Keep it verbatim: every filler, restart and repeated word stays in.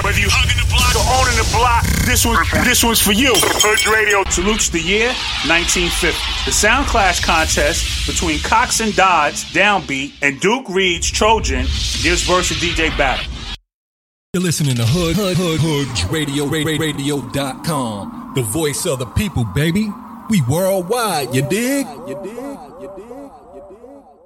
Whether you hugging the block or owning the block, this one, this one's for you. Hood Radio salutes the year nineteen fifty. The Sound Clash contest between Cox and Dodds, Downbeat, and Duke Reed's Trojan gives verse a D J battle. You're listening to Hood, Hood, Hood, Hood Radio, radio dot com. The voice of the people, baby. We worldwide, you dig? You dig? You dig? You dig?